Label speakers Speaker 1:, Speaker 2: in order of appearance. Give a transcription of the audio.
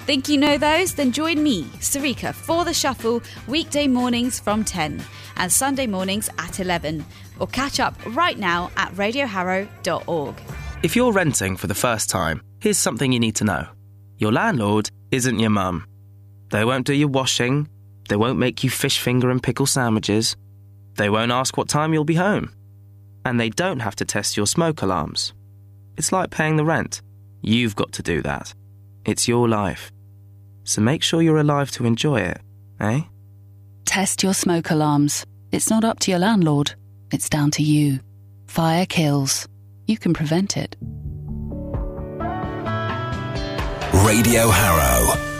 Speaker 1: Think you know those? Then join me, Sarika, for The Shuffle, weekday mornings from 10 and Sunday mornings at 11. Or catch up right now at radioharrow.org.
Speaker 2: If you're renting for the first time, here's something you need to know. Your landlord isn't your mum. They won't do your washing. They won't make you fish finger and pickle sandwiches. They won't ask what time you'll be home. And they don't have to test your smoke alarms. It's like paying the rent. You've got to do that. It's your life. So make sure you're alive to enjoy it, eh?
Speaker 3: Test your smoke alarms. It's not up to your landlord. It's down to you. Fire kills. You can prevent it.
Speaker 4: Radio Harrow.